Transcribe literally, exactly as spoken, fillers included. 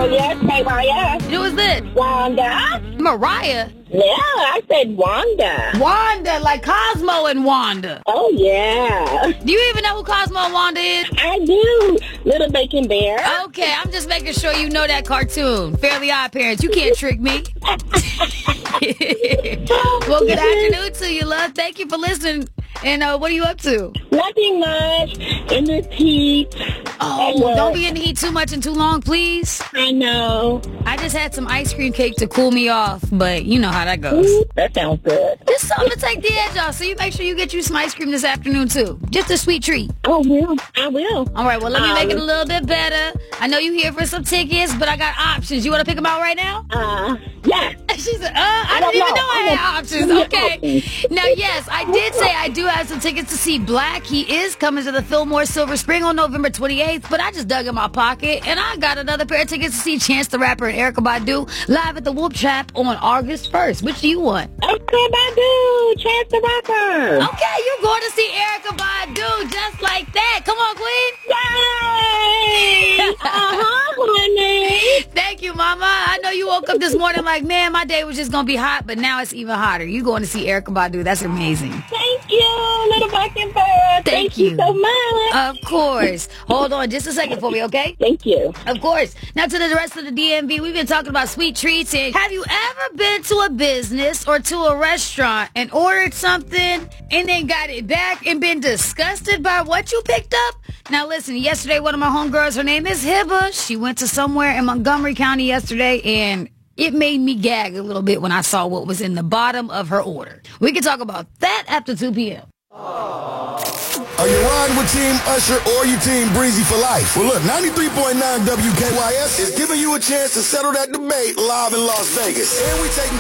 Oh, yes, Mariah. Who was this? Wanda. Mariah? No, I said Wanda. Wanda, like Cosmo and Wanda. Oh, yeah. Do you even know who Cosmo and Wanda is? I do. Little Bacon Bear. Okay, I'm just making sure you know that cartoon. Fairly Odd Parents. You can't trick me. Well, good afternoon to you, love. Thank you for listening. And uh, what are you up to? Nothing much. In the heat. Oh, don't be in the heat too much and too long, please. I know. I just had some ice cream cake to cool me off, but you know how that goes. Ooh, that sounds good. Just something to take the edge off, so you make sure you get you some ice cream this afternoon, too. Just a sweet treat. Oh, will. I will. All right, well, let me um, make it a little bit better. I know you here for some tickets, but I got options. You want to pick them out right now? Uh, yeah. She said, uh, I, I didn't even know. know I, I had options. Okay. options. Now, yes, I did say I do have some tickets to see Black. He is coming to the Fillmore Silver Spring on November twenty-eighth, but I just dug in my pocket, and I got another pair of tickets to see Chance the Rapper and Erykah Badu live at the Whoop Trap on August first. Which do you want? Erykah Badu, Chance the Rapper. Okay, you're going to see Erykah Badu just like that. Come on, Queen. Yay! Uh-huh, honey. Thank you, Mama. I know you woke up this morning like, man, my day was just going to be hot, but now it's even hotter. You going to see Erykah Badu. That's amazing. Thank you, Little Bacon Bear. Thank, Thank you. you so much. Of course. Hold on just a second for me, okay? Thank you. Of course. Now to the rest of the D M V, we've been talking about sweet treats. And have you ever been to a business or to a restaurant and ordered something and then got it back and been disgusted by what you picked up? Now listen, yesterday one of my homegirls, her name is Hiba. She went to somewhere in Montgomery County yesterday and it made me gag a little bit when I saw what was in the bottom of her order. We can talk about that after two p.m. Are you riding with Team Usher or you Team Breezy for life? Well, look, ninety-three point nine W K Y S is giving you a chance to settle that debate live in Las Vegas. And we taking